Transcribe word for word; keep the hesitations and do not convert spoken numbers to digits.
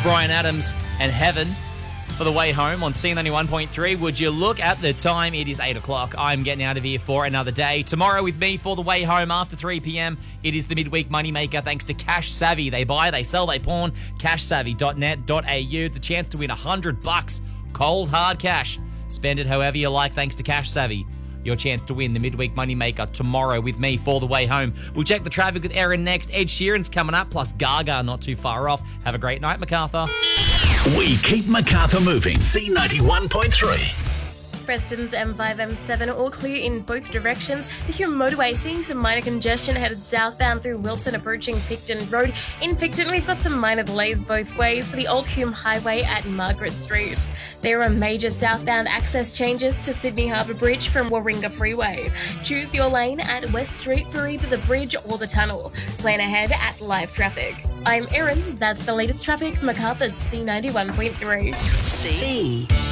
Bryan Adams and Heaven for the way home on C ninety-one point three. Would you look at the time? It is eight o'clock. I'm getting out of here for another day. Tomorrow with me for the way home after three p.m. It is the Midweek Moneymaker thanks to Cash Savvy. They buy, they sell, they pawn. cash savvy dot net dot a u. It's a chance to win one hundred bucks. Cold, hard cash. Spend it however you like thanks to Cash Savvy. Your chance to win the Midweek Moneymaker tomorrow with me for the way home. We'll check the traffic with Erin next. Ed Sheeran's coming up, plus Gaga not too far off. Have a great night, Macarthur. We keep Macarthur moving. C ninety-one point three. Preston's M five M seven all clear in both directions. The Hume motorway seeing some minor congestion headed southbound through Wilton approaching Picton Road. In Picton, we've got some minor delays both ways for the Old Hume Highway at Margaret Street. There are major southbound access changes to Sydney Harbour Bridge from Warringah Freeway. Choose your lane at West Street for either the bridge or the tunnel. Plan ahead at Live Traffic. I'm Erin. That's the latest traffic from Macarthur's C ninety-one point three. C